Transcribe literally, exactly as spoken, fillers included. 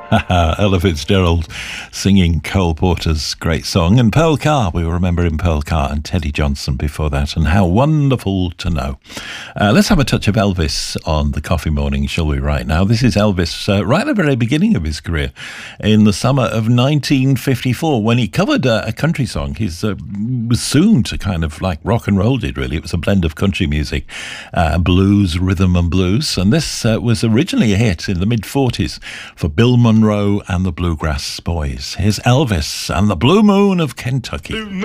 Ella Fitzgerald singing Cole Porter's great song, and Pearl Carr, we remember in Pearl Carr, and Teddy Johnson before that, and How Wonderful to Know. Uh, let's have a touch of Elvis on the Coffee Morning, shall we, right now? This is Elvis uh, right at the very beginning of his career, in the summer of nineteen fifty-four, when he covered uh, a country song. He uh, was soon to kind of like rock and roll did, really. It was a blend of country music, uh, blues, rhythm and blues, and this uh, was originally a hit in the mid-forties for Bill Monroe and the Bluegrass Boys. Here's Elvis and the Blue Moon of Kentucky.